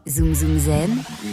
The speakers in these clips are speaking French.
Zoom Zoom Zen,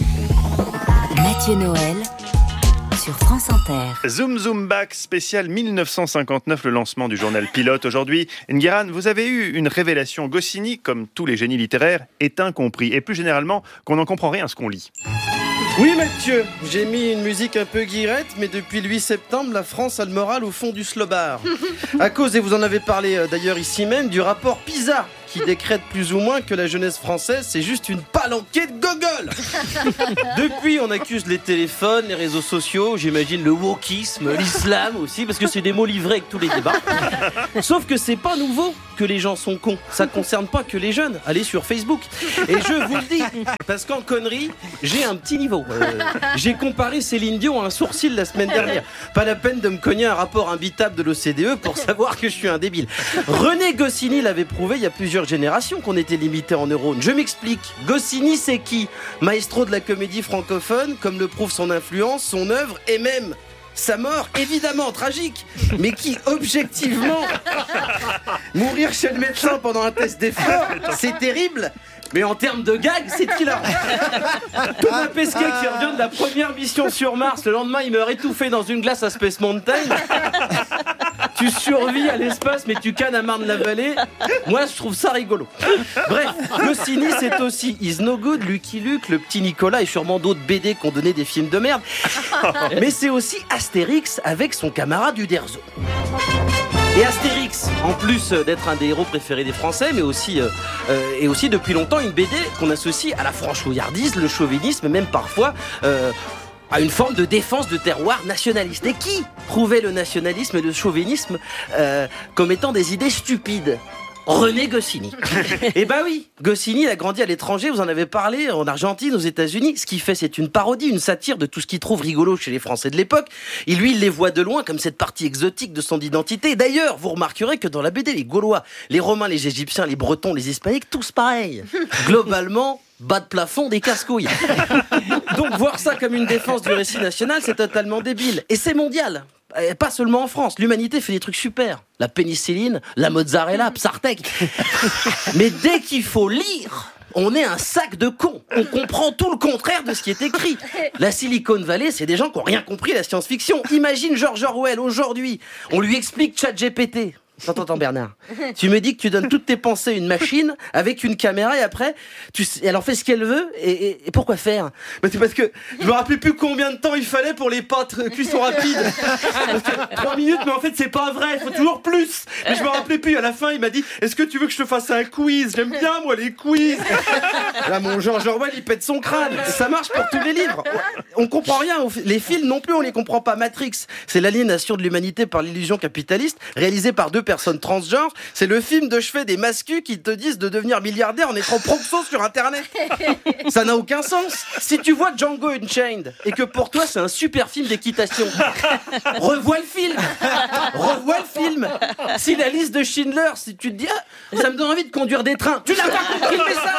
Mathieu Noël sur France Inter. Zoom Zoom Back spécial 1959, le lancement du journal Pilote. Aujourd'hui, Ngueran, vous avez eu une révélation. Goscinny, comme tous les génies littéraires, est incompris. Et plus généralement, qu'on n'en comprend rien à ce qu'on lit. Oui Mathieu, j'ai mis une musique un peu guirette, mais depuis le 8 septembre, la France a le moral au fond du slobard. À cause, et vous en avez parlé d'ailleurs ici même, du rapport PISA, qui décrète plus ou moins que la jeunesse française, c'est juste une palanquée de gogol. Depuis, on accuse les téléphones, les réseaux sociaux, j'imagine le wokisme, l'islam aussi, parce que c'est des mots livrés avec tous les débats. Sauf que c'est pas nouveau que les gens sont cons. Ça concerne pas que les jeunes. Allez sur Facebook. Et je vous le dis, parce qu'en connerie, j'ai un petit niveau. J'ai comparé Céline Dion à un sourcil la semaine dernière. Pas la peine de me cogner un rapport imbitable de l'OCDE pour savoir que je suis un débile. René Goscinny l'avait prouvé il y a plusieurs générations qu'on était limité en neurones. Je m'explique. Goscinny, c'est qui ? Maestro de la comédie francophone, comme le prouve son influence, son œuvre et même sa mort, évidemment tragique, mais qui, objectivement, mourir chez le médecin pendant un test d'effort, c'est terrible. Mais en termes de gag, c'est hilarant. Thomas Pesquet qui revient de la première mission sur Mars, le lendemain il meurt étouffé dans une glace à Space Mountain. Tu survis à l'espace mais tu cannes à Marne-la-Vallée. Moi je trouve ça rigolo. Bref, Goscinny c'est aussi Is No Good, Lucky Luke, le petit Nicolas et sûrement d'autres BD qui ont donné des films de merde. Mais c'est aussi Astérix avec son camarade Uderzo. Et Astérix, en plus d'être un des héros préférés des Français, mais aussi depuis longtemps une BD qu'on associe à la franchouillardise, le chauvinisme, même parfois à une forme de défense de terroir nationaliste. Et qui prouvait le nationalisme et le chauvinisme comme étant des idées stupides ? René Goscinny. Eh ben oui, Goscinny il a grandi à l'étranger, vous en avez parlé, en Argentine, aux États-Unis. Ce qu'il fait, c'est une parodie, une satire de tout ce qu'il trouve rigolo chez les Français de l'époque. Et lui, il les voit de loin comme cette partie exotique de son identité. D'ailleurs, vous remarquerez que dans la BD, les Gaulois, les Romains, les Égyptiens, les Bretons, les Hispaniques, tous pareils. Globalement, bas de plafond, des casse-couilles. Donc voir ça comme une défense du récit national, c'est totalement débile. Et c'est mondial. Pas seulement en France, l'humanité fait des trucs super. La pénicilline, la mozzarella, Psartek. Mais dès qu'il faut lire, on est un sac de cons. On comprend tout le contraire de ce qui est écrit. La Silicon Valley, c'est des gens qui n'ont rien compris à la science-fiction. Imagine George Orwell aujourd'hui. On lui explique ChatGPT. T'entends Bernard ? Tu me dis que tu donnes toutes tes pensées à une machine avec une caméra et après elle en fait ce qu'elle veut et pourquoi faire ? Bah c'est parce que je me rappelais plus combien de temps il fallait pour les pâtes cuisson rapide. 3 minutes, mais en fait c'est pas vrai, il faut toujours plus. Mais je me rappelais plus, à la fin il m'a dit est-ce que tu veux que je te fasse un quiz ? J'aime bien moi les quiz. Là mon George Orwell il pète son crâne. Ça marche pour tous les livres. On comprend rien, les films non plus on les comprend pas. Matrix, c'est l'aliénation de l'humanité par l'illusion capitaliste réalisée par deux personnes transgenres, c'est le film de chevet des mascus qui te disent de devenir milliardaire en étant proxo sur internet. Ça n'a aucun sens. Si tu vois Django Unchained et que pour toi c'est un super film d'équitation, revois le film. Si la liste de Schindler, si tu te dis ça me donne envie de conduire des trains, tu n'as pas compris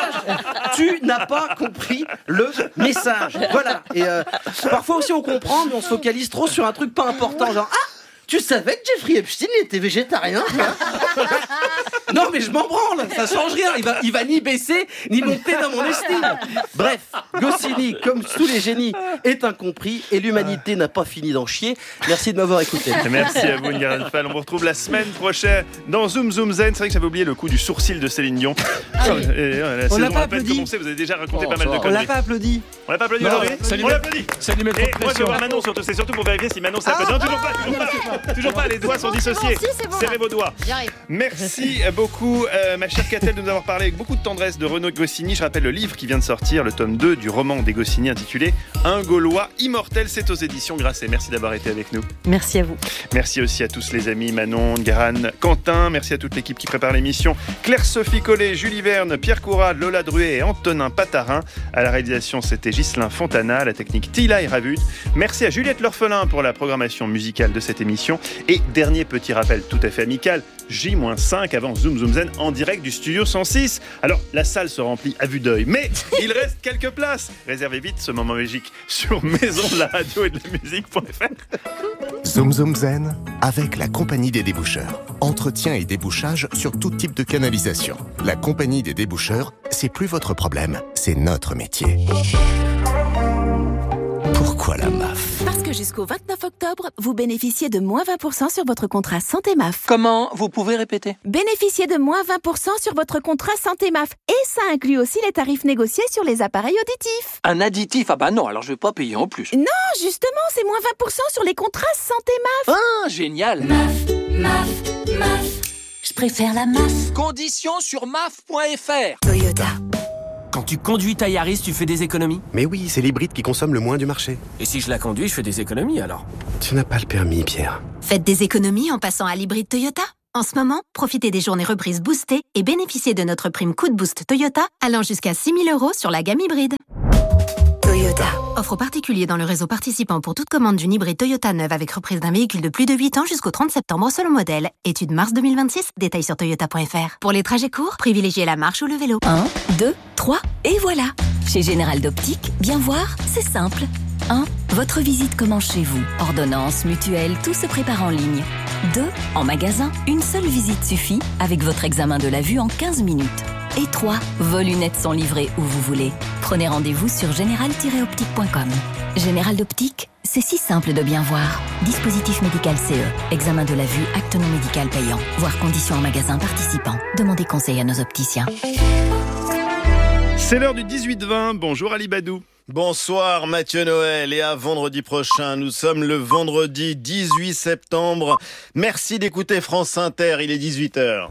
le message. Voilà. Et parfois aussi on comprend mais on se focalise trop sur un truc pas important, genre tu savais que Jeffrey Epstein était végétarien ? Non mais je m'en branle, ça change rien, il va ni baisser ni monter dans mon estime. Bref, Goscinny, comme tous les génies, est incompris et l'humanité n'a pas fini d'en chier. Merci de m'avoir écouté. Merci à vous Ngueran Fall, on vous retrouve la semaine prochaine dans Zoom Zoom Zen. C'est vrai que j'avais oublié le coup du sourcil de Céline Dion. La saison n'a pas commencé, vous avez déjà raconté pas mal de conneries. On l'a pas applaudi. On l'a pas applaudi aujourd'hui ? On l'applaudit. Ça lui met trop de Et moi je pression. vois Manon surtout, c'est surtout pour vérifier si Manon s'appelle. Non, toujours pas, les doigts sont dissociés. Si, c'est bon. Serrez vos doigts. J'y arrive. Merci beaucoup, ma chère Catel, de nous avoir parlé avec beaucoup de tendresse de René Goscinny. Je rappelle le livre qui vient de sortir, le tome 2 du roman des Goscinny intitulé Un Gaulois immortel. C'est aux éditions Grasset. Merci d'avoir été avec nous. Merci à vous. Merci aussi à tous les amis, Manon, Ngueran, Quentin. Merci à toute l'équipe qui prépare l'émission. Claire-Sophie Collet, Julie Verne, Pierre Courade, Lola Druet et Antonin Patarin. À la réalisation, c'était Ghislain Fontana. La technique Tila et Ravut. Merci à Juliette L'Orphelin pour la programmation musicale de cette émission. Et dernier petit rappel tout à fait amical, J-5 avant Zoom. Zoom Zoom Zen en direct du studio 106. Alors, la salle se remplit à vue d'œil, mais il reste quelques places. Réservez vite ce moment magique sur maisondelaradio-et-de-la-musique.fr. Zoom Zoom Zen avec la Compagnie des déboucheurs. Entretien et débouchage sur tout type de canalisation. La Compagnie des déboucheurs, c'est plus votre problème, c'est notre métier. Pourquoi la MAF ? Parce que jusqu'au 29 octobre, vous bénéficiez de moins 20% sur votre contrat Santé MAF. Comment ? Vous pouvez répéter ? Bénéficiez de moins 20% sur votre contrat Santé MAF. Et ça inclut aussi les tarifs négociés sur les appareils auditifs. Un additif ? Ah bah non, alors je vais pas payer en plus. Non, justement, c'est moins 20% sur les contrats Santé MAF. Ah, génial ! MAF. Je préfère la MAF. Conditions sur maf.fr. Toyota. Quand tu conduis ta Yaris, tu fais des économies. Mais oui, c'est l'hybride qui consomme le moins du marché. Et si je la conduis, je fais des économies alors. Tu n'as pas le permis, Pierre. Faites des économies en passant à l'hybride Toyota. En ce moment, profitez des journées reprises boostées et bénéficiez de notre prime coup de boost Toyota allant jusqu'à 6 000 € sur la gamme hybride. Toyota. Offre aux particuliers dans le réseau participant pour toute commande d'une hybride Toyota neuve avec reprise d'un véhicule de plus de 8 ans jusqu'au 30 septembre selon modèle. Étude mars 2026, détails sur toyota.fr. Pour les trajets courts, privilégiez la marche ou le vélo. 1, 2, 3, et voilà. Chez Général d'Optique, bien voir, c'est simple. 1. Votre visite commence chez vous. Ordonnance, mutuelle, tout se prépare en ligne. 2. En magasin, une seule visite suffit avec votre examen de la vue en 15 minutes. Et 3. Vos lunettes sont livrées où vous voulez. Prenez rendez-vous sur général-optique.com. Général d'Optique, c'est si simple de bien voir. Dispositif médical CE. Examen de la vue, acte non médical payant. Voir conditions en magasin participant. Demandez conseil à nos opticiens. C'est l'heure du 18-20. Bonjour Ali Badou. Bonsoir Mathieu Noël et à vendredi prochain. Nous sommes le vendredi 18 septembre. Merci d'écouter France Inter, il est 18h.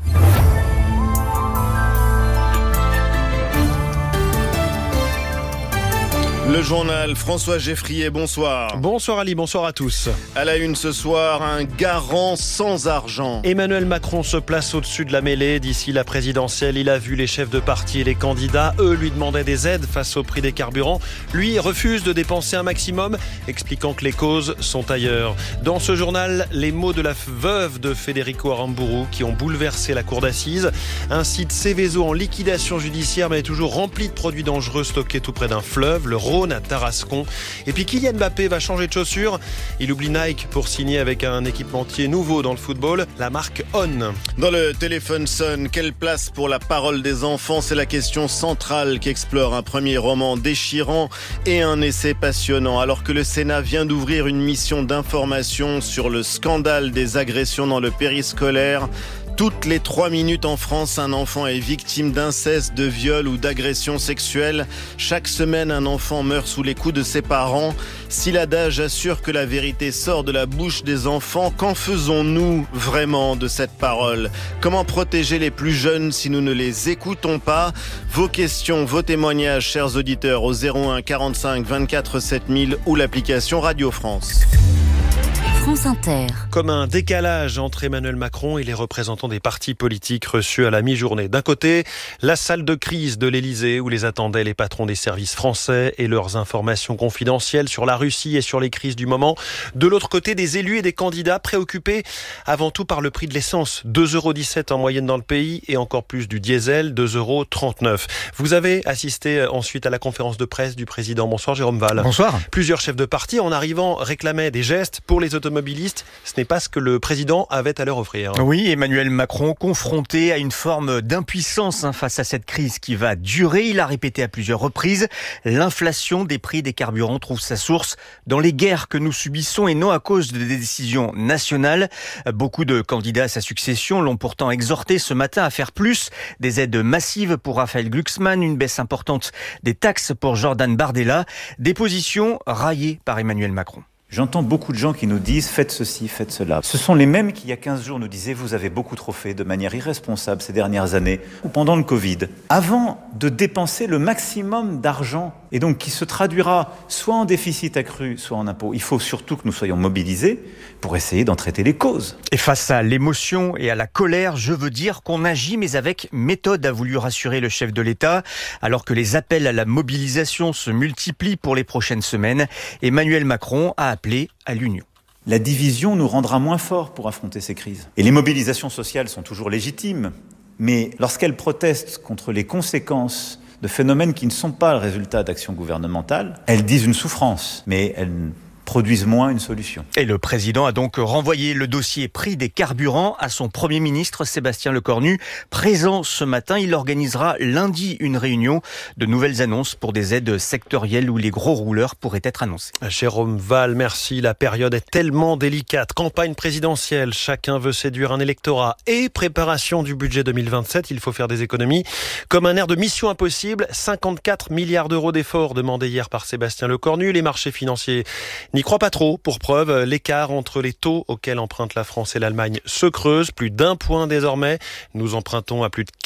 Le journal, François Geffrier, bonsoir. Bonsoir Ali, bonsoir à tous. À la une ce soir, un garant sans argent. Emmanuel Macron se place au-dessus de la mêlée. D'ici la présidentielle, il a vu les chefs de parti et les candidats. Eux lui demandaient des aides face au prix des carburants. Lui refuse de dépenser un maximum, expliquant que les causes sont ailleurs. Dans ce journal, les mots de la veuve de Federico Aramburu qui ont bouleversé la cour d'assises. Un site Céveso en liquidation judiciaire mais toujours rempli de produits dangereux stockés tout près d'un fleuve, le Rhône à Tarascon. Et puis Kylian Mbappé va changer de chaussures. Il oublie Nike pour signer avec un équipementier nouveau dans le football, la marque On. Dans le téléphone sonne, quelle place pour la parole des enfants ? C'est la question centrale qu'explore un premier roman déchirant et un essai passionnant. Alors que le Sénat vient d'ouvrir une mission d'information sur le scandale des agressions dans le périscolaire, toutes les 3 minutes en France, un enfant est victime d'inceste, de viol ou d'agression sexuelle. Chaque semaine, un enfant meurt sous les coups de ses parents. Si l'adage assure que la vérité sort de la bouche des enfants, qu'en faisons-nous vraiment de cette parole ? Comment protéger les plus jeunes si nous ne les écoutons pas ? Vos questions, vos témoignages, chers auditeurs, au 01 45 24 7000 ou l'application Radio France. France Inter. Comme un décalage entre Emmanuel Macron et les représentants des partis politiques reçus à la mi-journée. D'un côté, la salle de crise de l'Élysée où les attendaient les patrons des services français et leurs informations confidentielles sur la Russie et sur les crises du moment. De l'autre côté, des élus et des candidats préoccupés avant tout par le prix de l'essence. 2,17 € en moyenne dans le pays et encore plus du diesel, 2,39 €. Vous avez assisté ensuite à la conférence de presse du président. Bonsoir Jérôme Valls. Bonsoir. Plusieurs chefs de parti en arrivant réclamaient des gestes pour les automobilistes. Ce n'est pas ce que le président avait à leur offrir. Oui, Emmanuel Macron confronté à une forme d'impuissance face à cette crise qui va durer. Il a répété à plusieurs reprises, l'inflation des prix des carburants trouve sa source dans les guerres que nous subissons et non à cause de décisions nationales. Beaucoup de candidats à sa succession l'ont pourtant exhorté ce matin à faire plus. Des aides massives pour Raphaël Glucksmann, une baisse importante des taxes pour Jordan Bardella. Des positions raillées par Emmanuel Macron. J'entends beaucoup de gens qui nous disent « faites ceci, faites cela ». Ce sont les mêmes qui, il y a 15 jours, nous disaient « vous avez beaucoup trop fait de manière irresponsable ces dernières années ou pendant le Covid ». Avant de dépenser le maximum d'argent et donc qui se traduira soit en déficit accru, soit en impôts, il faut surtout que nous soyons mobilisés pour essayer d'en traiter les causes. Et face à l'émotion et à la colère, je veux dire qu'on agit mais avec méthode, a voulu rassurer le chef de l'État. Alors que les appels à la mobilisation se multiplient pour les prochaines semaines, Emmanuel Macron a appelé à l'union. La division nous rendra moins forts pour affronter ces crises. Et les mobilisations sociales sont toujours légitimes. Mais lorsqu'elles protestent contre les conséquences de phénomènes qui ne sont pas le résultat d'actions gouvernementales, elles disent une souffrance, mais elles produisent moins une solution. Et le président a donc renvoyé le dossier prix des carburants à son Premier ministre Sébastien Lecornu. Présent ce matin, il organisera lundi une réunion de nouvelles annonces pour des aides sectorielles où les gros rouleurs pourraient être annoncés. Jérôme Val, merci. La période est tellement délicate. Campagne présidentielle, chacun veut séduire un électorat et préparation du budget 2027. Il faut faire des économies. Comme un air de mission impossible, 54 milliards d'euros d'efforts demandés hier par Sébastien Lecornu. Les marchés financiers n'y croit pas trop. Pour preuve, l'écart entre les taux auxquels empruntent la France et l'Allemagne se creuse. Plus d'1 point désormais. Nous empruntons à plus de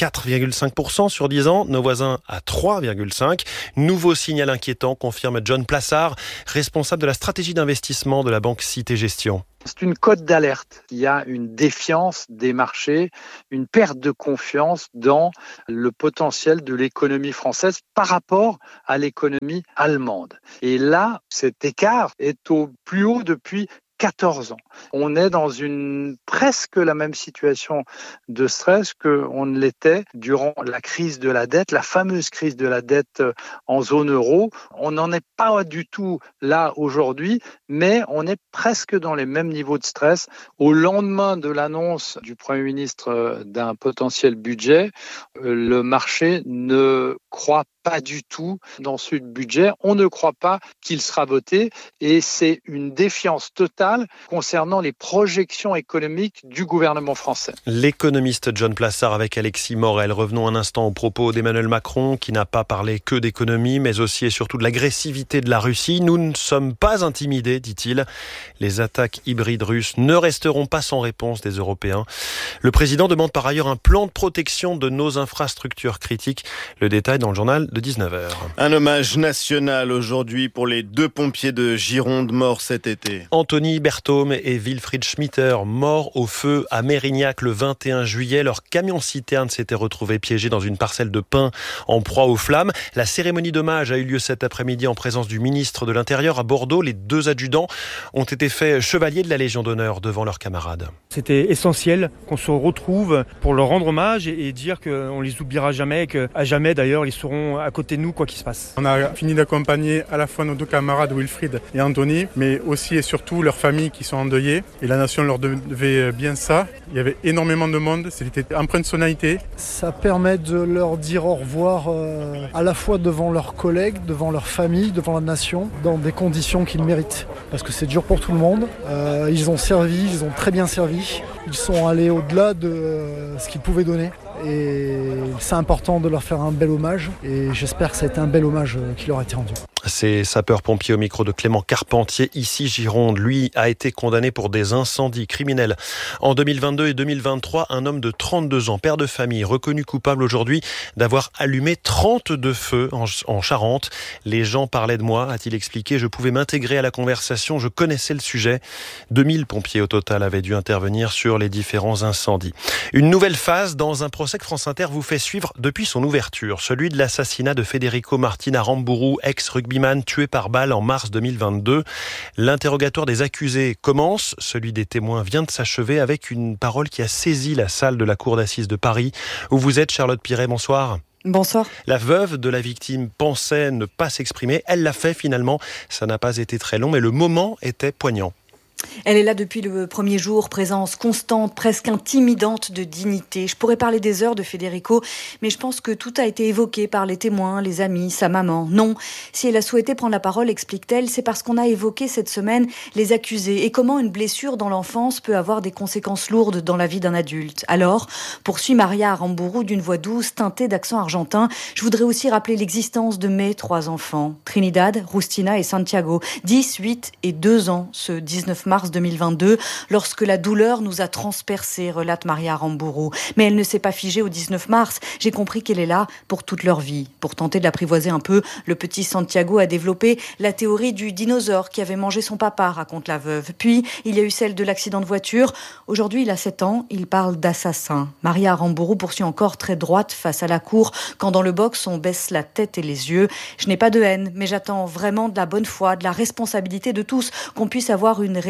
4,5% sur 10 ans. Nos voisins à 3,5%. Nouveau signal inquiétant, confirme John Plassard, responsable de la stratégie d'investissement de la banque Cité Gestion. C'est une cote d'alerte. Il y a une défiance des marchés, une perte de confiance dans le potentiel de l'économie française par rapport à l'économie allemande. Et là, cet écart est au plus haut depuis 14 ans. On est dans presque la même situation de stress qu'on ne l'était durant la crise de la dette, la fameuse crise de la dette en zone euro. On n'en est pas du tout là aujourd'hui, mais on est presque dans les mêmes niveaux de stress. Au lendemain de l'annonce du Premier ministre d'un potentiel budget, le marché ne croit pas du tout dans ce budget. On ne croit pas qu'il sera voté et c'est une défiance totale concernant les projections économiques du gouvernement français. L'économiste John Plassard avec Alexis Morel. Revenons un instant aux propos d'Emmanuel Macron qui n'a pas parlé que d'économie mais aussi et surtout de l'agressivité de la Russie. Nous ne sommes pas intimidés, dit-il. Les attaques hybrides russes ne resteront pas sans réponse des Européens. Le président demande par ailleurs un plan de protection de nos infrastructures critiques. Le détail dans le journal de 19h. Un hommage national aujourd'hui pour les 2 pompiers de Gironde morts cet été. Anthony Berthaume et Wilfried Schmitter, morts au feu à Mérignac le 21 juillet. Leur camion-citerne s'était retrouvé piégé dans une parcelle de pin en proie aux flammes. La cérémonie d'hommage a eu lieu cet après-midi en présence du ministre de l'Intérieur à Bordeaux. Les 2 adjudants ont été faits chevaliers de la Légion d'honneur devant leurs camarades. C'était essentiel qu'on se retrouve pour leur rendre hommage et dire qu'on les oubliera jamais, qu'à jamais d'ailleurs ils seront à côté de nous quoi qu'il se passe. On a fini d'accompagner à la fois nos 2 camarades Wilfried et Anthony, mais aussi et surtout leurs familles qui sont endeuillées. Et la nation leur devait bien ça. Il y avait énormément de monde, c'était empreint de sonalité. Ça permet de leur dire au revoir à la fois devant leurs collègues, devant leur famille, devant la nation, dans des conditions qu'ils méritent. Parce que c'est dur pour tout le monde. Ils ont servi, ils ont très bien servi. Ils sont allés au-delà de ce qu'ils pouvaient donner. Et c'est important de leur faire un bel hommage. Et j'espère que ça a été un bel hommage qui leur a été rendu. C'est sapeur-pompier au micro de Clément Carpentier, ici Gironde. Lui a été condamné pour des incendies criminels. En 2022 et 2023, un homme de 32 ans, père de famille, reconnu coupable aujourd'hui d'avoir allumé 32 feux en Charente. Les gens parlaient de moi, a-t-il expliqué. Je pouvais m'intégrer à la conversation, je connaissais le sujet. 2000 pompiers au total avaient dû intervenir sur les différents incendies. Une nouvelle phase dans un procès que France Inter vous fait suivre depuis son ouverture. Celui de l'assassinat de Federico Martin Aramburu, ex-rugbyman tué par balle en mars 2022. L'interrogatoire des accusés commence. Celui des témoins vient de s'achever avec une parole qui a saisi la salle de la cour d'assises de Paris. Où vous êtes, Charlotte Piret, bonsoir. Bonsoir. La veuve de la victime pensait ne pas s'exprimer. Elle l'a fait finalement. Ça n'a pas été très long, mais le moment était poignant. Elle est là depuis le premier jour, présence constante, presque intimidante de dignité. Je pourrais parler des heures de Federico, mais je pense que tout a été évoqué par les témoins, les amis, sa maman. Non, si elle a souhaité prendre la parole, explique-t-elle, c'est parce qu'on a évoqué cette semaine les accusés et comment une blessure dans l'enfance peut avoir des conséquences lourdes dans la vie d'un adulte. Alors, poursuit Maria Aramburu d'une voix douce, teintée d'accent argentin, je voudrais aussi rappeler l'existence de mes 3 enfants, Trinidad, Rustina et Santiago, 10, 8 et 2 ans, ce 19 mars 2022, lorsque la douleur nous a transpercés, relate Maria Aramburu. Mais elle ne s'est pas figée au 19 mars. J'ai compris qu'elle est là pour toute leur vie. Pour tenter de l'apprivoiser un peu, le petit Santiago a développé la théorie du dinosaure qui avait mangé son papa, raconte la veuve. Puis, il y a eu celle de l'accident de voiture. Aujourd'hui, il a 7 ans, il parle d'assassin. Maria Aramburu poursuit encore très droite face à la cour, quand dans le box, on baisse la tête et les yeux. Je n'ai pas de haine, mais j'attends vraiment de la bonne foi, de la responsabilité de tous, qu'on puisse avoir une réponse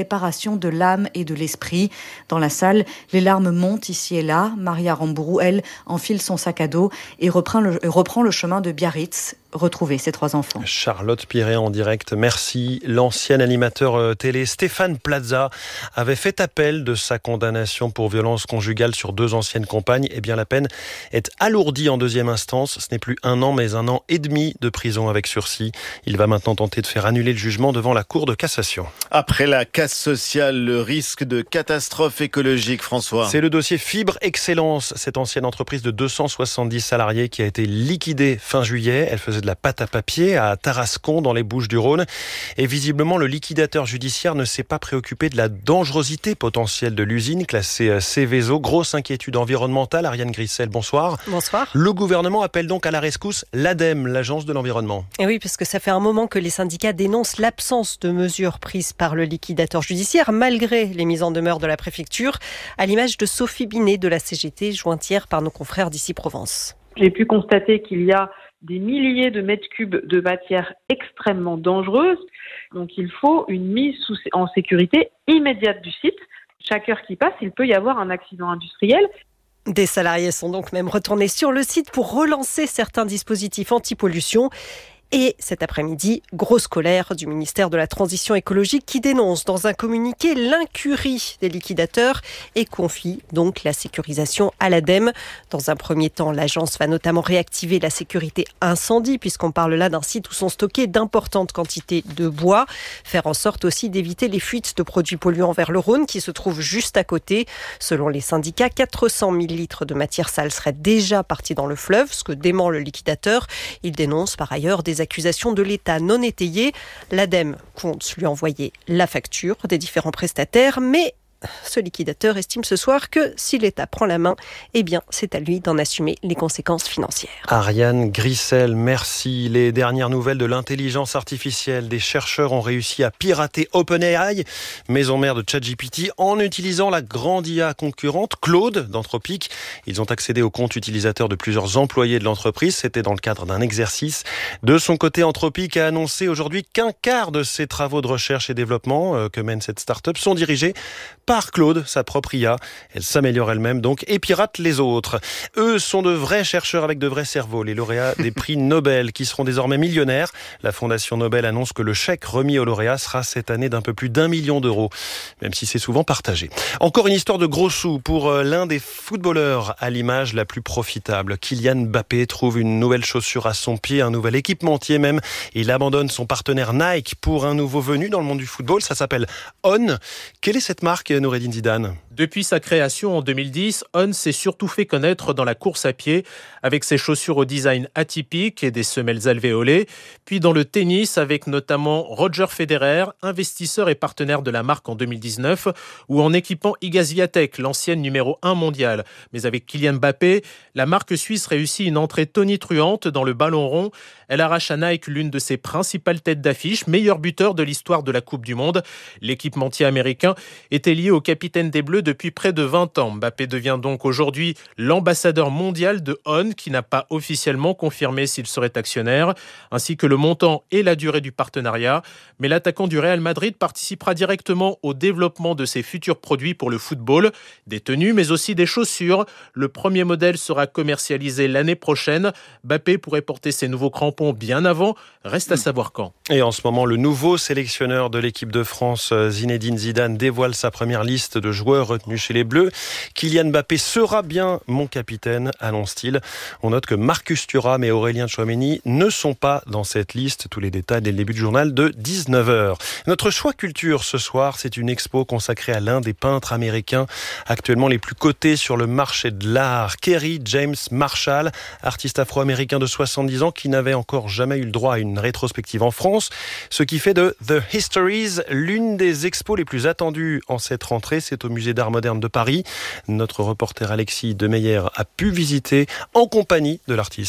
réparation de l'âme et de l'esprit. Dans la salle, les larmes montent ici et là. Maria Rambourou, elle, enfile son sac à dos et reprend le chemin de Biarritz, retrouver ses 3 enfants. Charlotte Piré en direct, merci. L'ancien animateur télé Stéphane Plaza avait fait appel de sa condamnation pour violence conjugale sur 2 anciennes compagnes. Eh bien, la peine est alourdie en 2e instance. Ce n'est plus 1 an, mais 1 an et demi de prison avec sursis. Il va maintenant tenter de faire annuler le jugement devant la Cour de cassation. Après la casse sociale, le risque de catastrophe écologique, François. C'est le dossier Fibre Excellence, cette ancienne entreprise de 270 salariés qui a été liquidée fin juillet. Elle faisait de la pâte à papier à Tarascon dans les Bouches-du-Rhône. Et visiblement, le liquidateur judiciaire ne s'est pas préoccupé de la dangerosité potentielle de l'usine classée Seveso. Grosse inquiétude environnementale. Ariane Grissel, bonsoir. Bonsoir. Le gouvernement appelle donc à la rescousse l'ADEME, l'Agence de l'environnement. Et oui, parce que ça fait un moment que les syndicats dénoncent l'absence de mesures prises par le liquidateur judiciaire, malgré les mises en demeure de la préfecture, à l'image de Sophie Binet de la CGT, jointe hier par nos confrères d'Ici Provence. J'ai pu constater qu'il y a des milliers de mètres cubes de matière extrêmement dangereuse. Donc il faut une mise en sécurité immédiate du site. Chaque heure qui passe, il peut y avoir un accident industriel. Des salariés sont donc même retournés sur le site pour relancer certains dispositifs anti-pollution. Et cet après-midi, grosse colère du ministère de la Transition écologique qui dénonce dans un communiqué l'incurie des liquidateurs et confie donc la sécurisation à l'ADEME. Dans un premier temps, l'agence va notamment réactiver la sécurité incendie puisqu'on parle là d'un site où sont stockées d'importantes quantités de bois. Faire en sorte aussi d'éviter les fuites de produits polluants vers le Rhône qui se trouve juste à côté. Selon les syndicats, 400 000 litres de matière sale seraient déjà partis dans le fleuve, ce que dément le liquidateur. Il dénonce par ailleurs des accusations de l'État non étayées. L'ADEME compte lui envoyer la facture des différents prestataires, mais ce liquidateur estime ce soir que si l'État prend la main, eh bien, c'est à lui d'en assumer les conséquences financières. Ariane Grissel, merci. Les dernières nouvelles de l'intelligence artificielle. Des chercheurs ont réussi à pirater OpenAI, maison mère de ChatGPT, en utilisant la grande IA concurrente Claude d'Anthropic. Ils ont accédé aux comptes utilisateurs de plusieurs employés de l'entreprise. C'était dans le cadre d'un exercice. De son côté, Anthropic a annoncé aujourd'hui qu'un quart de ses travaux de recherche et développement que mène cette start-up sont dirigés par Claude, sa propre IA. Elle s'améliore elle-même donc et pirate les autres. Eux sont de vrais chercheurs avec de vrais cerveaux, les lauréats des prix Nobel qui seront désormais millionnaires. La Fondation Nobel annonce que le chèque remis aux lauréats sera cette année d'un peu plus d'1 million d'euros, même si c'est souvent partagé. Encore une histoire de gros sous pour l'un des footballeurs à l'image la plus profitable. Kylian Mbappé trouve une nouvelle chaussure à son pied, un nouvel équipementier même. Il abandonne son partenaire Nike pour un nouveau venu dans le monde du football. Ça s'appelle On. Quelle est cette marque, Noureddine Zidane? Depuis sa création en 2010, On s'est surtout fait connaître dans la course à pied avec ses chaussures au design atypique et des semelles alvéolées, puis dans le tennis avec notamment Roger Federer, investisseur et partenaire de la marque en 2019, ou en équipant Iga Swiatek, l'ancienne numéro 1 mondiale. Mais avec Kylian Mbappé, la marque suisse réussit une entrée tonitruante dans le ballon rond. Elle arrache à Nike l'une de ses principales têtes d'affiche, meilleur buteur de l'histoire de la Coupe du Monde. L'équipementier américain était lié au capitaine des Bleus depuis près de 20 ans. Mbappé devient donc aujourd'hui l'ambassadeur mondial de On, qui n'a pas officiellement confirmé s'il serait actionnaire, ainsi que le montant et la durée du partenariat. Mais l'attaquant du Real Madrid participera directement au développement de ses futurs produits pour le football, des tenues mais aussi des chaussures. Le premier modèle sera commercialisé l'année prochaine. Mbappé pourrait porter ses nouveaux crampons bien avant, reste à savoir quand. Et en ce moment, le nouveau sélectionneur de l'équipe de France, Zinedine Zidane, dévoile sa première liste de joueurs retenus chez les Bleus. Kylian Mbappé sera bien mon capitaine, annonce-t-il. On note que Marcus Thuram et Aurélien Tchouaméni ne sont pas dans cette liste. Tous les détails dès le début du journal de 19h. Notre choix culture ce soir, c'est une expo consacrée à l'un des peintres américains actuellement les plus cotés sur le marché de l'art. Kerry James Marshall, artiste afro-américain de 70 ans qui n'avait encore jamais eu le droit à une rétrospective en France. Ce qui fait de The Histories l'une des expos les plus attendues en cette rentrée. C'est au Musée d'Art Moderne de Paris. Notre reporter Alexis Demeyer a pu visiter en compagnie de l'artiste.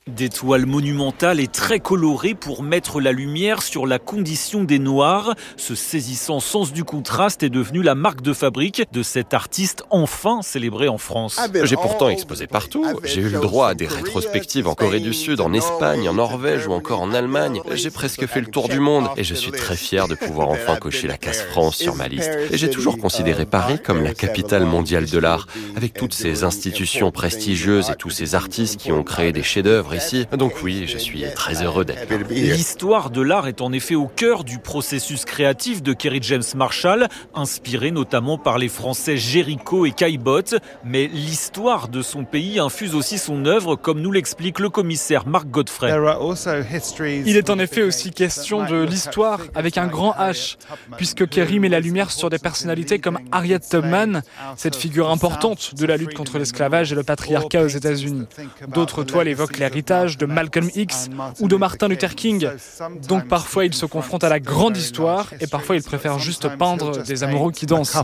Des toiles monumentales et très colorées pour mettre la lumière sur la condition des Noirs. Ce saisissant sens du contraste est devenu la marque de fabrique de cet artiste enfin célébré en France. J'ai pourtant exposé partout. J'ai eu le droit à des rétrospectives en Corée du Sud, en Espagne, en Norvège ou encore en Allemagne. J'ai presque fait le tour du monde et je suis très fier de pouvoir enfin cocher la case France sur ma liste. Et j'ai toujours considéré Paris comme la capitale mondiale de l'art, avec toutes ces institutions prestigieuses et tous ces artistes qui ont créé des chefs-d'œuvre ici. Donc oui, je suis très heureux d'être là. L'histoire de l'art est en effet au cœur du processus créatif de Kerry James Marshall, inspiré notamment par les Français Géricault et Caillebotte. Mais l'histoire de son pays infuse aussi son œuvre, comme nous l'explique le commissaire Marc Godfrey. Il est en effet aussi question de l'histoire avec un grand H, puisque Kerry met la lumière sur des personnalités comme Harriet Tubman, cette figure importante de la lutte contre l'esclavage et le patriarcat aux États-Unis. D'autres toiles évoquent l'héritage de Malcolm X ou de Martin Luther King. Donc parfois il se confronte à la grande histoire et parfois il préfère juste peindre des amoureux qui dansent.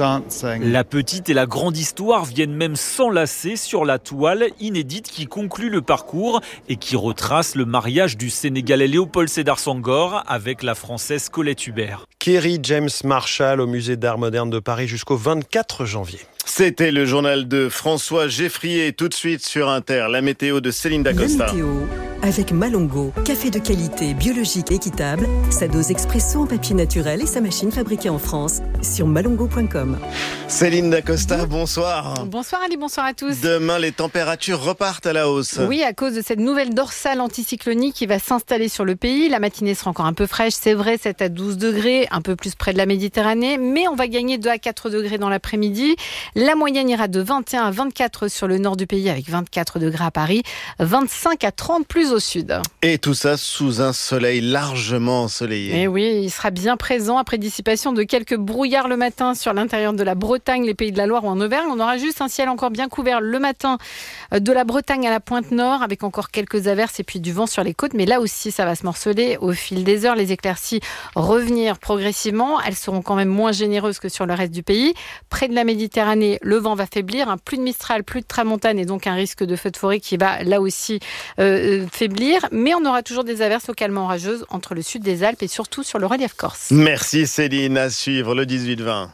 La petite et la grande histoire viennent même s'enlacer sur la toile inédite qui conclut le parcours et qui retrace le mariage du Sénégalais Léopold Sédar Senghor avec la Française Colette Hubert. Kerry James Marshall au musée d'art moderne de Paris jusqu'au 24 janvier. C'était le journal de François Geffrier. Tout de suite sur Inter, la météo de Céline Dacosta. La météo avec Malongo, café de qualité, biologique, équitable, sa dose expresso en papier naturel et sa machine fabriquée en France sur malongo.com. Céline Dacosta, bonsoir. Bonsoir Ali, bonsoir à tous. Demain, les températures repartent à la hausse. Oui, à cause de cette nouvelle dorsale anticyclonique qui va s'installer sur le pays. La matinée sera encore un peu fraîche, c'est vrai, 7 à 12 degrés, un peu plus près de la Méditerranée, mais on va gagner 2 à 4 degrés dans l'après-midi. La moyenne ira de 21 à 24 sur le nord du pays avec 24 degrés à Paris, 25 à 30 plus au sud. Et tout ça sous un soleil largement ensoleillé. Et oui, il sera bien présent après dissipation de quelques brouillards le matin sur l'intérieur de la Bretagne, les Pays de la Loire ou en Auvergne. On aura juste un ciel encore bien couvert le matin de la Bretagne à la pointe nord avec encore quelques averses et puis du vent sur les côtes. Mais là aussi, ça va se morceler au fil des heures. Les éclaircies revenir progressivement. Elles seront quand même moins généreuses que sur le reste du pays. Près de la Méditerranée, le vent va faiblir. Plus de Mistral, plus de Tramontane et donc un risque de feu de forêt qui va là aussi faiblir. Mais on aura toujours des averses localement orageuses entre le sud des Alpes et surtout sur le relief corse. Merci Céline. À suivre le 18-20.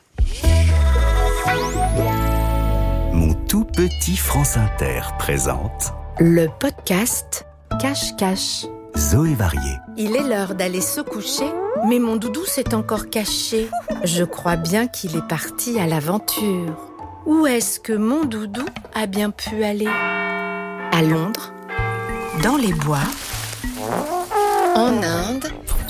Mon tout petit France Inter présente le podcast Cache-Cache. Zoé Varié. Il est l'heure d'aller se coucher, mais mon doudou s'est encore caché. Je crois bien qu'il est parti à l'aventure. Où est-ce que mon doudou a bien pu aller ? À Londres ? Dans les bois ? En Inde ?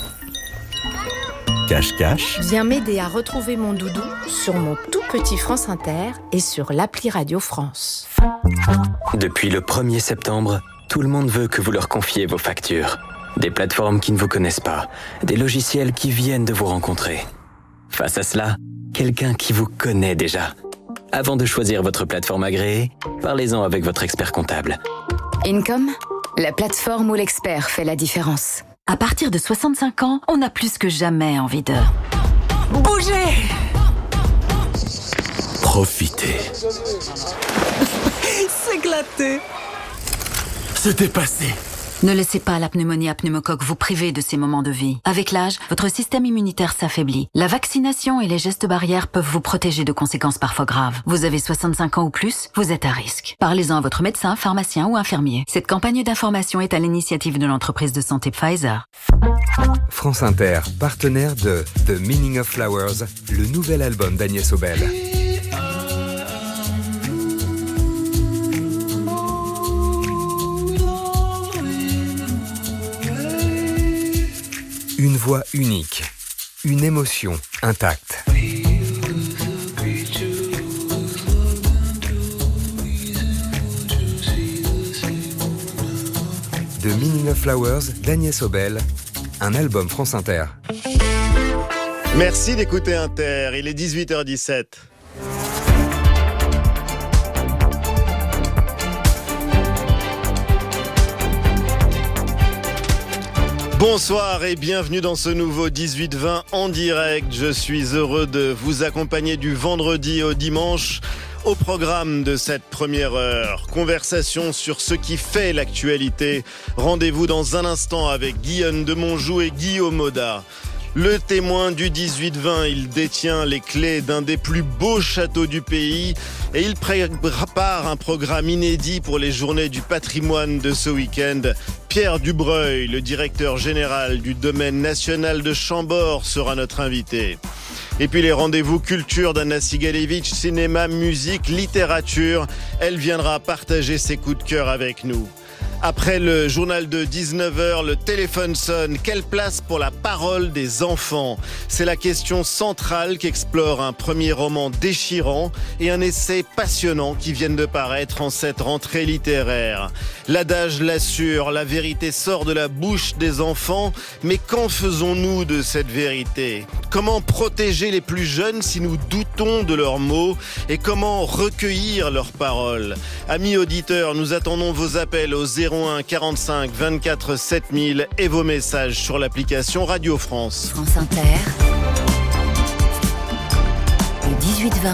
Cache-Cache. Viens m'aider à retrouver mon doudou sur mon tout petit France Inter et sur l'appli Radio France. Depuis le 1er septembre, tout le monde veut que vous leur confiez vos factures. Des plateformes qui ne vous connaissent pas, des logiciels qui viennent de vous rencontrer. Face à cela, quelqu'un qui vous connaît déjà. Avant de choisir votre plateforme agréée, parlez-en avec votre expert comptable. Income, la plateforme où l'expert fait la différence. À partir de 65 ans, on a plus que jamais envie de bouger. Profitez. S'éclater. Se dépasser. Ne laissez pas la pneumonie à pneumocoque vous priver de ces moments de vie. Avec l'âge, votre système immunitaire s'affaiblit. La vaccination et les gestes barrières peuvent vous protéger de conséquences parfois graves. Vous avez 65 ans ou plus, vous êtes à risque. Parlez-en à votre médecin, pharmacien ou infirmier. Cette campagne d'information est à l'initiative de l'entreprise de santé Pfizer. France Inter, partenaire de The Meaning of Flowers, le nouvel album d'Agnès Obel. Une voix unique, une émotion intacte. The Meaning of Flowers d'Agnès Obel, un album France Inter. Merci d'écouter Inter, il est 18h17. Bonsoir et bienvenue dans ce nouveau 18-20 en direct. Je suis heureux de vous accompagner du vendredi au dimanche Au programme de cette première heure, conversation sur ce qui fait l'actualité. Rendez-vous dans un instant avec Guyonne de Monjou et Guillaume Audat. Le témoin du 18-20, il détient les clés d'un des plus beaux châteaux du pays et il prépare un programme inédit pour les journées du patrimoine de ce week-end. Pierre Dubreuil, le directeur général du domaine national de Chambord, sera notre invité. Et puis les rendez-vous culture d'Anna Sigalevitch, cinéma, musique, littérature. Elle viendra partager ses coups de cœur avec nous. Après le journal de 19h, le téléphone sonne. Quelle place pour la parole des enfants ? C'est la question centrale qu'explore un premier roman déchirant et un essai passionnant qui viennent de paraître en cette rentrée littéraire. L'adage l'assure, la vérité sort de la bouche des enfants, mais qu'en faisons-nous de cette vérité ? Comment protéger les plus jeunes si nous doutons de leurs mots et comment recueillir leurs paroles ? Amis auditeurs, nous attendons vos appels au 01 45 24 7000 et vos messages sur l'application Radio France. France Inter, le 18-20,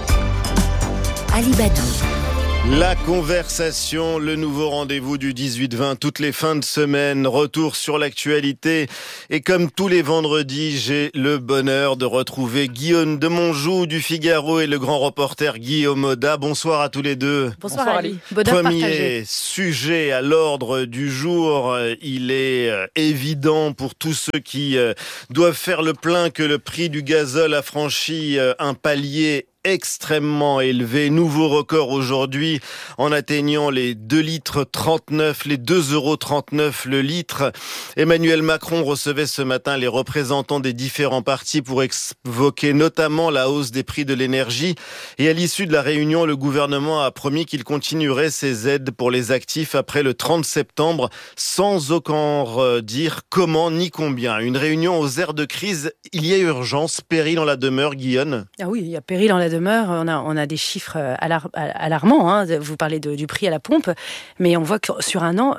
Ali Badou. La conversation, le nouveau rendez-vous du 18-20, toutes les fins de semaine, retour sur l'actualité. Et comme tous les vendredis, j'ai le bonheur de retrouver Guyonne de Monjou du Figaro et le grand reporter Guillaume Audat. Bonsoir à tous les deux. Bonsoir Ali. Premier sujet à l'ordre du jour. Il est évident pour tous ceux qui doivent faire le plein que le prix du gazole a franchi un palier extrêmement élevé. Nouveau record aujourd'hui en atteignant les 2,39 litres, les 2,39 € le litre. Emmanuel Macron recevait ce matin les représentants des différents partis pour évoquer notamment la hausse des prix de l'énergie. Et à l'issue de la réunion, le gouvernement a promis qu'il continuerait ses aides pour les actifs après le 30 septembre sans aucun dire comment ni combien. Une réunion aux airs de crise, il y a urgence, péril en la demeure, Guyonne. Ah oui, il y a péril en la demeure. On a des chiffres alarmants. Hein. Vous parlez du prix à la pompe, mais on voit que sur un an,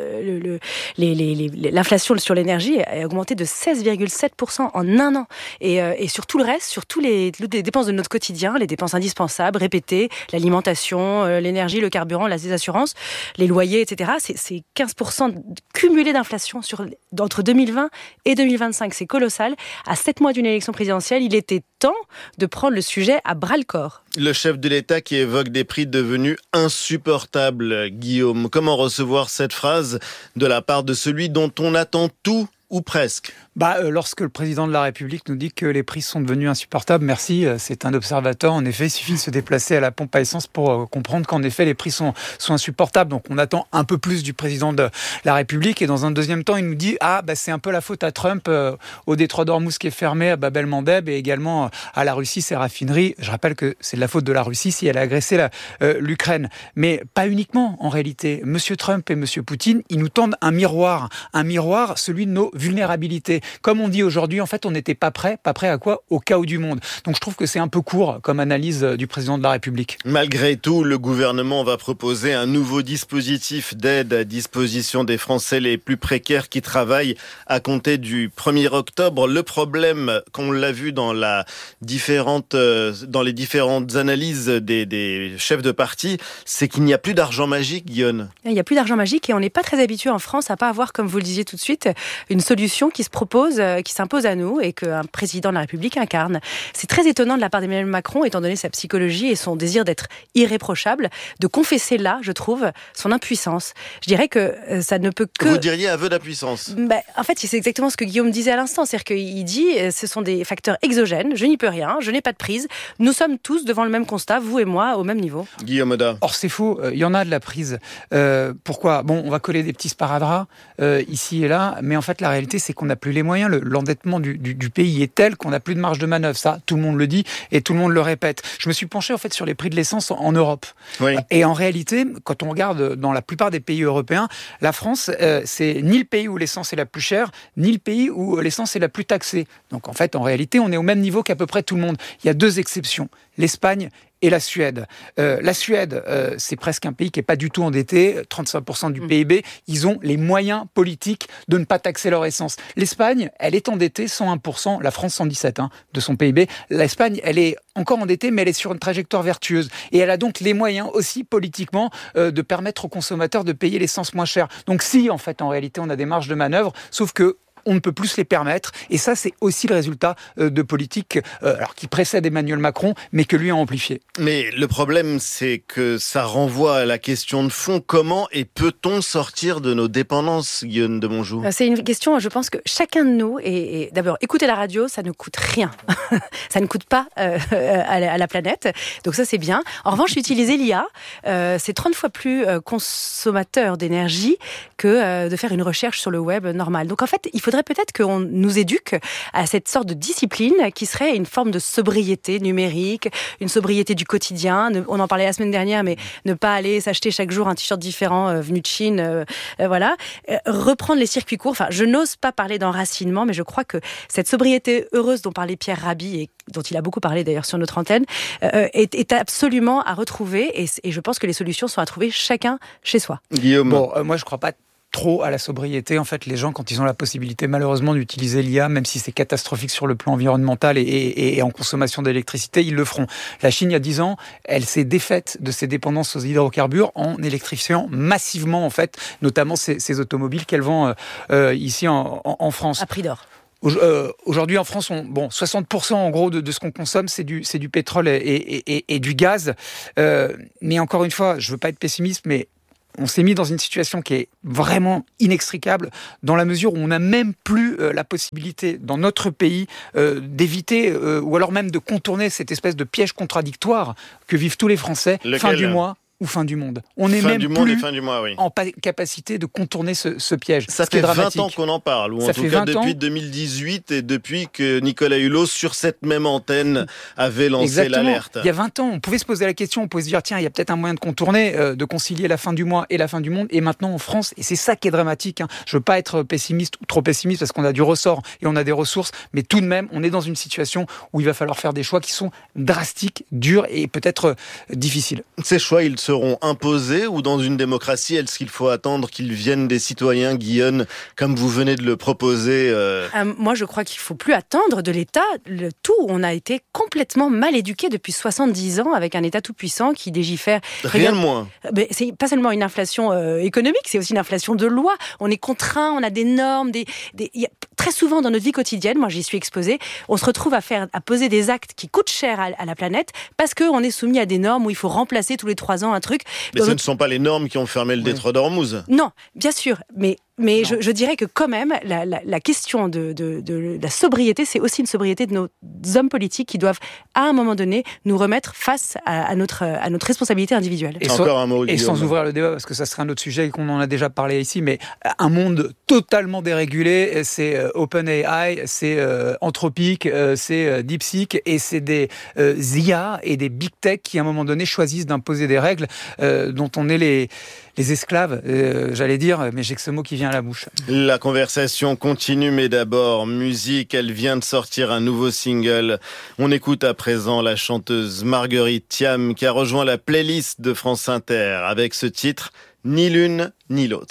l'inflation sur l'énergie a augmenté de 16,7% en un an. Et sur tout le reste, sur toutes les dépenses de notre quotidien, les dépenses indispensables, répétées, l'alimentation, l'énergie, le carburant, les assurances, les loyers, etc. C'est 15% cumulé d'inflation entre 2020 et 2025. C'est colossal. À 7 mois d'une élection présidentielle, il était temps de prendre le sujet à bras-le-corps. Le chef de l'État qui évoque des prix devenus insupportables, Guillaume. Comment recevoir cette phrase de la part de celui dont on attend tout ou presque ? Lorsque le président de la République nous dit que les prix sont devenus insupportables, merci, c'est un observateur. En effet, il suffit de se déplacer à la pompe à essence pour comprendre qu'en effet, les prix sont insupportables. Donc, on attend un peu plus du président de la République. Et dans un deuxième temps, il nous dit c'est un peu la faute à Trump au détroit d'Ormuz qui est fermé, à Bab el-Mandeb et également à la Russie, ses raffineries. Je rappelle que c'est de la faute de la Russie si elle a agressé l'Ukraine. Mais pas uniquement, en réalité. Monsieur Trump et Monsieur Poutine, ils nous tendent un miroir, celui de nos vulnérabilités. Comme on dit aujourd'hui, en fait, on n'était pas prêt à quoi ? Au chaos du monde. Donc je trouve que c'est un peu court comme analyse du président de la République. Malgré tout, le gouvernement va proposer un nouveau dispositif d'aide à disposition des Français les plus précaires qui travaillent à compter du 1er octobre. Le problème, qu'on l'a vu dans les différentes analyses des chefs de parti, c'est qu'il n'y a plus d'argent magique, Guyonne. Il n'y a plus d'argent magique et on n'est pas très habitué en France à pas avoir, comme vous le disiez tout de suite, une solution qui s'impose à nous et qu'un président de la République incarne. C'est très étonnant de la part d'Emmanuel Macron, étant donné sa psychologie et son désir d'être irréprochable, de confesser là, je trouve, son impuissance. Je dirais que ça ne peut que... Vous diriez aveu d'impuissance. En fait, c'est exactement ce que Guillaume disait à l'instant. C'est-à-dire qu'il dit, ce sont des facteurs exogènes, je n'y peux rien, je n'ai pas de prise. Nous sommes tous devant le même constat, vous et moi, au même niveau. Guillaume Audat. Or, c'est faux, il y en a de la prise. Pourquoi ? On va coller des petits sparadraps ici et là, mais en fait, la réalité, c'est qu'on n'a plus les moyens. L'endettement du pays est tel qu'on n'a plus de marge de manœuvre. Ça, tout le monde le dit et tout le monde le répète. Je me suis penché en fait sur les prix de l'essence en Europe. Oui. Et en réalité, quand on regarde dans la plupart des pays européens, la France, c'est ni le pays où l'essence est la plus chère, ni le pays où l'essence est la plus taxée. Donc en fait, en réalité, on est au même niveau qu'à peu près tout le monde. Il y a deux exceptions. l'Espagne et la Suède. La Suède, c'est presque un pays qui n'est pas du tout endetté, 35% du PIB. Ils ont les moyens politiques de ne pas taxer leur essence. L'Espagne, elle est endettée 101%, la France 117 de son PIB. L'Espagne, elle est encore endettée, mais elle est sur une trajectoire vertueuse. Et elle a donc les moyens aussi politiquement de permettre aux consommateurs de payer l'essence moins cher. Donc si, en fait, en réalité, on a des marges de manœuvre, sauf que on ne peut plus se les permettre. Et ça, c'est aussi le résultat de politiques qui précèdent Emmanuel Macron, mais que lui a amplifié. Mais le problème, c'est que ça renvoie à la question de fond. Comment et peut-on sortir de nos dépendances, Guillaume de Monjou ? C'est une question, je pense que chacun de nous, et d'abord, écouter la radio, ça ne coûte rien. Ça ne coûte pas à la planète. Donc ça, c'est bien. En revanche, utiliser l'IA, c'est 30 fois plus consommateur d'énergie que de faire une recherche sur le web normal. Donc en fait, il faudrait peut-être qu'on nous éduque à cette sorte de discipline qui serait une forme de sobriété numérique, une sobriété du quotidien. On en parlait la semaine dernière, mais ne pas aller s'acheter chaque jour un t-shirt différent venu de Chine, voilà. Reprendre les circuits courts. Enfin, je n'ose pas parler d'enracinement, mais je crois que cette sobriété heureuse dont parlait Pierre Rabhi et dont il a beaucoup parlé d'ailleurs sur notre antenne, est absolument à retrouver et je pense que les solutions sont à trouver chacun chez soi. Guillaume. Moi, je crois pas trop à la sobriété. En fait, les gens, quand ils ont la possibilité, malheureusement, d'utiliser l'IA, même si c'est catastrophique sur le plan environnemental et en consommation d'électricité, ils le feront. La Chine, il y a 10 ans, elle s'est défaite de ses dépendances aux hydrocarbures en électrifiant massivement, en fait, notamment ses automobiles qu'elle vend ici en France. À prix d'or. Aujourd'hui en France, 60% en gros de ce qu'on consomme, c'est du pétrole et du gaz. Mais encore une fois, je veux pas être pessimiste, mais on s'est mis dans une situation qui est vraiment inextricable dans la mesure où on n'a même plus la possibilité dans notre pays d'éviter ou alors même de contourner cette espèce de piège contradictoire que vivent tous les Français. Fin du mois ou fin du monde. On n'est même plus en capacité de contourner ce piège. Ça fait 20 ans qu'on en parle, ou en tout cas depuis 2018 et depuis que Nicolas Hulot, sur cette même antenne, avait lancé l'alerte. Il y a 20 ans, on pouvait se poser la question, on pouvait se dire, tiens, il y a peut-être un moyen de contourner, de concilier la fin du mois et la fin du monde. Et maintenant, en France, et c'est ça qui est dramatique, je veux pas être pessimiste ou trop pessimiste parce qu'on a du ressort et on a des ressources, mais tout de même, on est dans une situation où il va falloir faire des choix qui sont drastiques, durs et peut-être difficiles. Ces choix, ils seront imposés ou dans une démocratie, est-ce qu'il faut attendre qu'ils viennent des citoyens, Guillaume, comme vous venez de le proposer Moi, je crois qu'il ne faut plus attendre de l'État le tout. On a été complètement mal éduqués depuis 70 ans avec un État tout-puissant qui légifère. Rien de moins. Mais c'est pas seulement une inflation économique, c'est aussi une inflation de loi. On est contraint, on a des normes. Très souvent dans notre vie quotidienne, moi j'y suis exposée, on se retrouve à poser des actes qui coûtent cher à la planète parce qu'on est soumis à des normes où il faut remplacer tous les 3 ans un truc. Mais ce ne sont pas les normes qui ont fermé le détroit d'Ormuz. Non, bien sûr, mais je dirais que quand même, la question de la sobriété, c'est aussi une sobriété de nos hommes politiques qui doivent, à un moment donné, nous remettre face à notre responsabilité individuelle. Et sans ouvrir le débat, parce que ça serait un autre sujet qu'on en a déjà parlé ici, mais un monde totalement dérégulé, c'est OpenAI, c'est Anthropic, c'est DeepSeek, et c'est des IA et des big tech qui, à un moment donné, choisissent d'imposer des règles dont on est les esclaves, j'allais dire, mais j'ai que ce mot qui vient à la bouche. La conversation continue, mais d'abord, musique. Elle vient de sortir un nouveau single. On écoute à présent la chanteuse Marguerite Thiam qui a rejoint la playlist de France Inter avec ce titre « Ni l'une ni l'autre ».